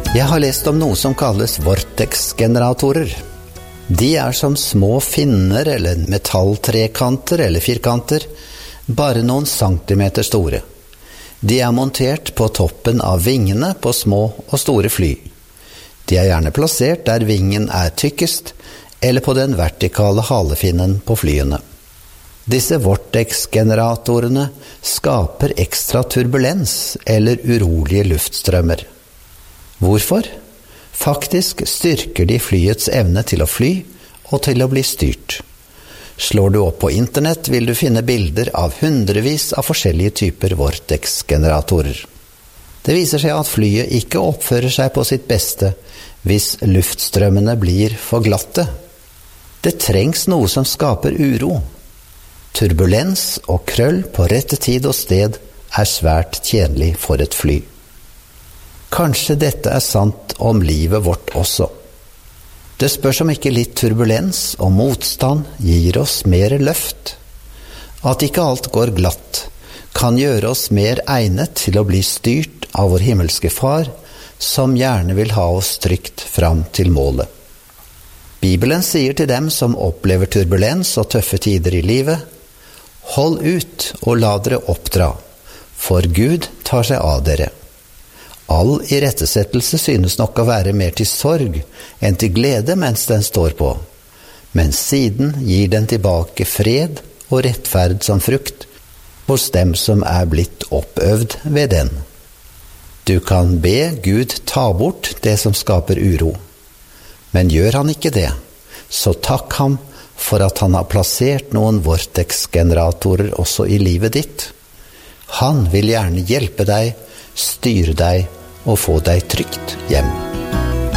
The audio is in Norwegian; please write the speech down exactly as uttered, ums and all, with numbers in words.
Jeg har lest om noe som kalles vortex-generatorer. De er som små finner eller metalltrekanter eller firkanter, bare noen centimeter store. De er montert på toppen av vingene på små og store fly. De er gjerne plassert der vingen er tykkest, eller på den vertikale halefinnen på flyene. Disse vortex-generatorene skaper ekstra turbulens eller urolige luftstrømmer. Hvorfor? Faktisk styrker de flyets evne til å fly og til å bli styrt. Slår du opp på internett vil du finne bilder av hundrevis av forskjellige typer vortex-generatorer. Det viser seg at flyet ikke oppfører seg på sitt beste hvis luftstrømmene blir for glatte. Det trengs noe som skaper uro. Turbulens og krøll på rette tid og sted er svært tjenlig for et fly. Kanskje dette er sant om livet vårt også. Det spørs om ikke litt turbulens og motstand gir oss mer løft. At ikke alt går glatt, kan gjøre oss mer egnet til å bli styrt av vår himmelske far, som gjerne vil ha oss trygt fram til målet. Bibelen sier til dem som opplever turbulens og tøffe tider i livet, hold ut og la dere oppdra, for Gud tar seg av dere. All irettesettelse synes nok å være mer til sorg enn til glede mens den står på, men siden gir den tilbake fred og rettferd som frukt hos dem som er blitt oppøvd ved den. Du kan be Gud ta bort det som skaper uro, men gjør han ikke det, så takk ham for at han har plassert noen vortex-generatorer også i livet ditt. Han vil gjerne hjelpe deg, styre deg og få deg trygt hjem.